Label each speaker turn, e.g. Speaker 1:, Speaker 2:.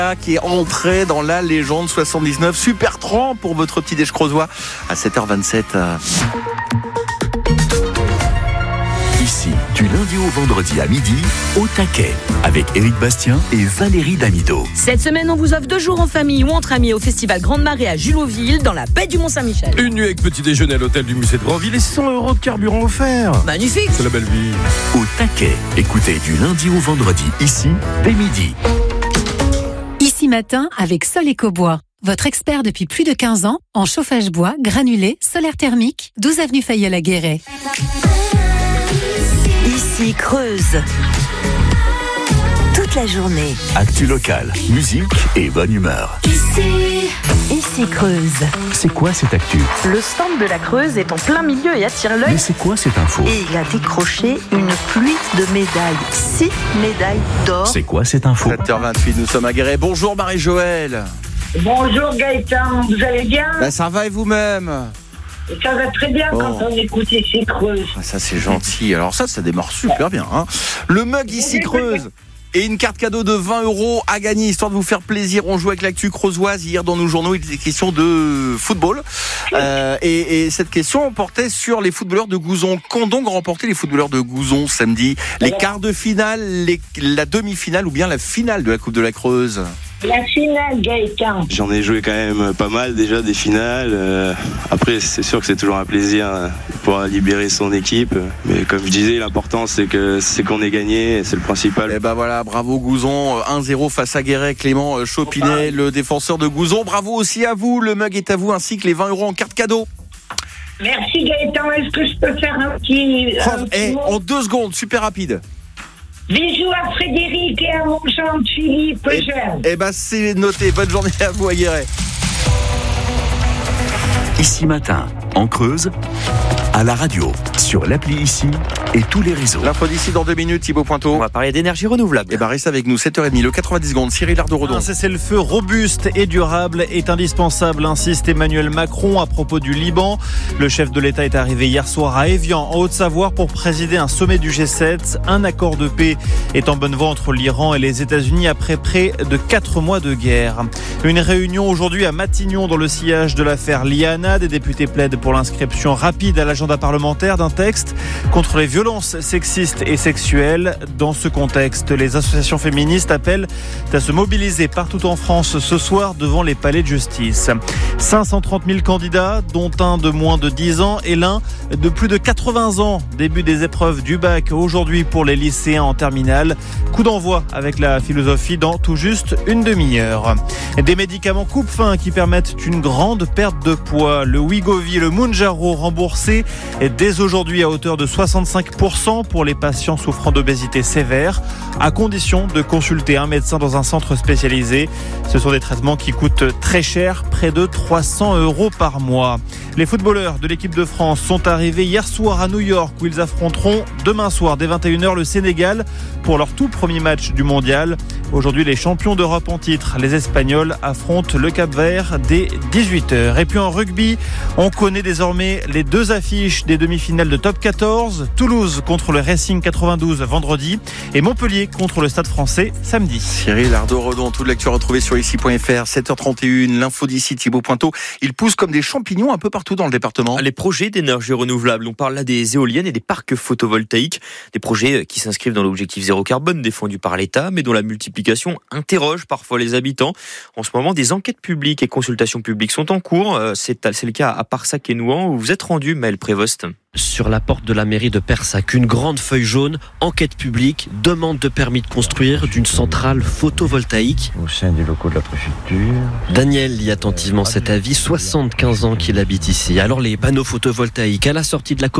Speaker 1: qui est entré dans la légende 79. Super tran pour votre petit déj creusois à 7h27.
Speaker 2: Ici, du lundi au vendredi à midi, au taquet, avec Éric Bastien et Valérie Damido.
Speaker 3: Cette semaine, on vous offre 2 jours en famille ou entre amis au festival Grande Marée à Julotville, dans la baie du Mont-Saint-Michel.
Speaker 4: Une nuit avec petit déjeuner à l'hôtel du musée de Grandville et 100 € de carburant offert.
Speaker 3: Magnifique.
Speaker 4: C'est la belle vie.
Speaker 2: Au taquet, écoutez du lundi au vendredi, ici, dès midi.
Speaker 5: Ici matin avec Sol Ecobois. Votre expert depuis plus de 15 ans en chauffage bois, granulé, solaire thermique, 12 avenue Fayolle à Guéret.
Speaker 6: Ici Creuse. Toute la journée.
Speaker 2: Actu local, musique et bonne humeur.
Speaker 6: Ici Creuse.
Speaker 2: C'est quoi cette actu?
Speaker 7: Le stand de la Creuse est en plein milieu et attire l'œil.
Speaker 2: Mais c'est quoi cette info?
Speaker 6: Et il a décroché une pluie de médailles. 6 médailles d'or.
Speaker 2: C'est quoi cette info?
Speaker 1: 7h28, nous sommes à Guéret. Bonjour Marie-Joëlle.
Speaker 8: Bonjour Gaëtan, vous allez bien?
Speaker 1: Ça va et vous-même?
Speaker 8: Ça va très bien quand on écoute Ici Creuse.
Speaker 1: Ça c'est gentil. Alors ça démarre super bien. Le mug Ici Creuse et une carte cadeau de 20 € à gagner, histoire de vous faire plaisir. On joue avec l'actu creusoise. Hier dans nos journaux, il était question de football. Et cette question portait sur les footballeurs de Gouzon. Qu'ont donc remporté les footballeurs de Gouzon samedi? Les quarts de finale, la demi-finale ou bien la finale de la Coupe de la Creuse?
Speaker 8: La finale, Gaëtan.
Speaker 9: J'en ai joué quand même pas mal déjà des finales. Après, c'est sûr que c'est toujours un plaisir de pouvoir libérer son équipe. Mais comme je disais, l'important c'est qu'on ait gagné, et c'est le principal.
Speaker 1: Et ben voilà, bravo Gouzon, 1-0 face à Guéret. Clément Chopinet, le défenseur de Gouzon. Bravo aussi à vous, le mug est à vous, ainsi que les 20 € en carte cadeau.
Speaker 8: Merci Gaëtan, est-ce que je peux faire un petit mot?
Speaker 1: En 2 secondes, super rapide.
Speaker 8: Bisous à Frédéric et à mon chant Philippe Jeune.
Speaker 1: Eh ben c'est noté, bonne journée à vous à Guéret.
Speaker 2: Ici matin, en Creuse, à la radio, sur l'appli Ici et tous les réseaux.
Speaker 1: L'info d'ici dans 2 minutes, Thibaut Pointeau.
Speaker 10: On va parler d'énergie renouvelable.
Speaker 1: Et ben reste avec nous, 7h30, le 90 secondes, Cyril Ardo-Redon.
Speaker 11: Un cessez-le-feu robuste et durable est indispensable, insiste Emmanuel Macron à propos du Liban. Le chef de l'État est arrivé hier soir à Évian, en Haute-Savoie, pour présider un sommet du G7. Un accord de paix est en bonne voie entre l'Iran et les États-Unis après près de 4 mois de guerre. Une réunion aujourd'hui à Matignon dans le sillage de l'affaire Liana. Des députés plaident pour l'inscription rapide à l'agenda parlementaire d'un texte contre les violences sexistes et sexuelles. Dans ce contexte, les associations féministes appellent à se mobiliser partout en France ce soir devant les palais de justice. 530 000 candidats, dont un de moins de 10 ans et l'un de plus de 80 ans. Début des épreuves du bac aujourd'hui pour les lycéens en terminale. Coup d'envoi avec la philosophie dans tout juste une demi-heure. Des médicaments coupe-faim qui permettent une grande perte de poids. Le Wegovy et le Mounjaro remboursés dès aujourd'hui à hauteur de 65% pour les patients souffrant d'obésité sévère, à condition de consulter un médecin dans un centre spécialisé. Ce sont des traitements qui coûtent très cher, près de 300 € par mois. Les footballeurs de l'équipe de France sont arrivés hier soir à New York, où ils affronteront demain soir dès 21h le Sénégal pour leur tout premier match du mondial. Aujourd'hui, les champions d'Europe en titre, les Espagnols, affrontent le Cap-Vert dès 18h. Et puis en rugby, on connaît désormais les 2 affiches des demi-finales de Top 14. Toulouse contre le Racing 92 vendredi et Montpellier contre le Stade Français samedi.
Speaker 1: Cyril Ardo-Redon, toute l'actu retrouvée sur ici.fr, 7h31, l'info d'ici, Thibaut Pointeau. Il pousse comme des champignons un peu partout dans le département.
Speaker 10: Les projets d'énergie renouvelable, on parle là des éoliennes et des parcs photovoltaïques, des projets qui s'inscrivent dans l'objectif zéro carbone défendu par l'État, mais dont la multiplication interroge parfois les habitants. En ce moment, des enquêtes publiques et consultations publiques sont en cours. C'est le cas à Parsac et Nouan, où vous êtes rendu, Maël Prévost.
Speaker 12: Sur la porte de la mairie de Persac, une grande feuille jaune, enquête publique, demande de permis de construire d'une centrale photovoltaïque.
Speaker 13: Au sein des locaux de la préfecture.
Speaker 12: Daniel lit attentivement cet avis, 75 ans qu'il habite ici. Alors les panneaux photovoltaïques à la sortie de la